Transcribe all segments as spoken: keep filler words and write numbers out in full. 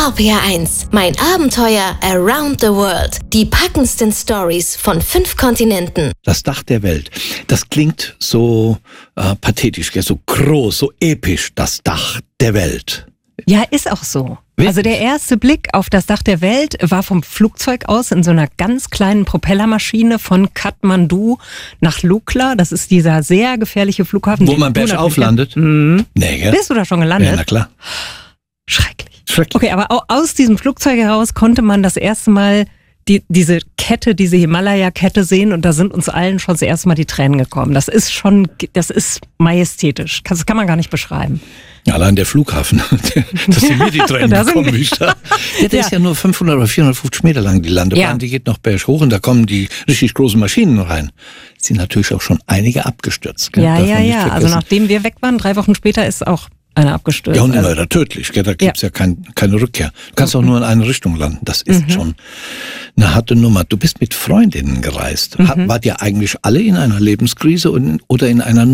R P R eins, mein Abenteuer around the world. Die packendsten Stories von fünf Kontinenten. Das Dach der Welt. Das klingt so äh, pathetisch, so groß, so episch, das Dach der Welt. Ja, ist auch so. Wirklich? Also der erste Blick auf das Dach der Welt war vom Flugzeug aus in so einer ganz kleinen Propellermaschine von Kathmandu nach Lukla. Das ist dieser sehr gefährliche Flughafen. Wo man bergauf landet? Mhm. Nee, gell? Bist du da schon gelandet? Ja, na klar. Schrecklich. Schrecklich. Okay, aber aus diesem Flugzeug heraus konnte man das erste Mal die, diese Kette, diese Himalaya-Kette sehen und da sind uns allen schon das erste Mal die Tränen gekommen. Das ist schon, das ist majestätisch. Das kann man gar nicht beschreiben. Allein der Flughafen, dass sind mir die Tränen Da gekommen. sind- wie ich da. Ja, der Ja. ist ja nur fünfhundert oder vierhundertfünfzig Meter lang, die Landebahn. Ja. Die geht noch berg hoch und da kommen die richtig großen Maschinen rein. Sind natürlich auch schon einige abgestürzt. Gell? Ja, Darf ja, man nicht ja. Also vergessen. nachdem wir weg waren, drei Wochen später ist auch einer abgestürzt. Ja, und Also- immer tödlich, gell? Da gibt's ja, ja kein, keine Rückkehr. Du kannst auch nur in eine Richtung landen. Das ist Mhm. schon eine harte Nummer. Du bist mit Freundinnen gereist. Mhm. Ha- Wart ihr eigentlich alle in einer Lebenskrise und, oder in einer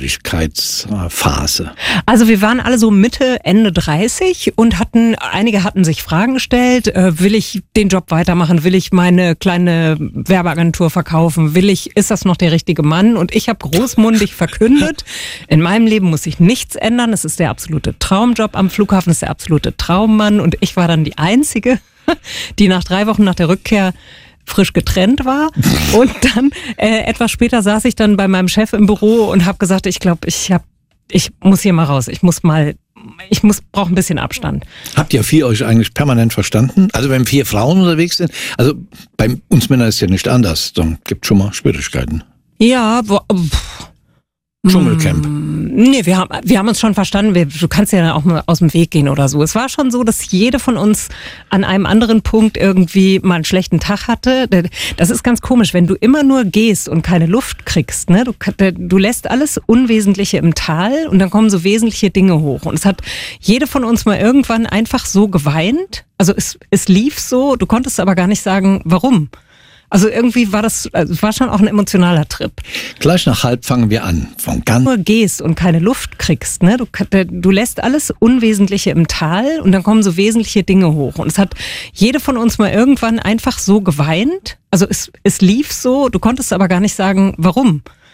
Neugierigkeitsphase? Also wir waren alle so Mitte, Ende dreißig und hatten, einige hatten sich Fragen gestellt, äh, will ich den Job weitermachen, will ich meine kleine Werbeagentur verkaufen, will ich, ist das noch der richtige Mann? Und ich habe großmundig verkündet, in meinem Leben muss sich nichts ändern, es ist der absolute Traumjob am Flughafen, es ist der absolute Traummann und ich war dann die Einzige, die nach drei Wochen nach der Rückkehr frisch getrennt war und dann äh, etwas später saß ich dann bei meinem Chef im Büro und habe gesagt, ich glaube, ich habe ich muss hier mal raus. Ich muss mal, ich muss, brauche ein bisschen Abstand. Habt ihr vier euch eigentlich permanent verstanden? Also wenn vier Frauen unterwegs sind, also bei uns Männern ist ja nicht anders, dann gibt schon mal Schwierigkeiten. Ja, wo, pff, Dschungelcamp. nee, wir haben, wir haben uns schon verstanden. Wir, du kannst ja dann auch mal aus dem Weg gehen oder so. Es war schon so, dass jede von uns an einem anderen Punkt irgendwie mal einen schlechten Tag hatte. Das ist ganz komisch, wenn du immer nur gehst und keine Luft kriegst. Ne? Du, du lässt alles Unwesentliche im Tal und dann kommen so wesentliche Dinge hoch. Und es hat jede von uns mal irgendwann einfach so geweint. Also es, es lief so, du konntest aber gar nicht sagen, warum. Also irgendwie war das, also es war schon auch ein emotionaler Trip. Gleich nach halb fangen wir an. Von ganz Nur gehst und keine Luft kriegst, ne? Du, du lässt alles Unwesentliche im Tal und dann kommen so wesentliche Dinge hoch. Und es hat jede von uns mal irgendwann einfach so geweint. Also es, es lief so, du konntest aber gar nicht sagen, warum.